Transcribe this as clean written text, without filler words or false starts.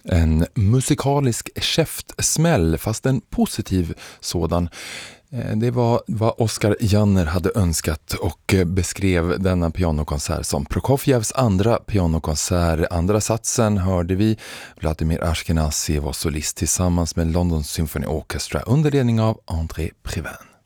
En musikalisk käftsmäll, fast en positiv sådan. Det var vad Oskar Janner hade önskat och beskrev denna pianokonsert som Prokofjevs andra pianokonsert. Andra satsen hörde vi Vladimir Ashkenazy var solist tillsammans med London Symphony Orchestra under ledning av André Previn.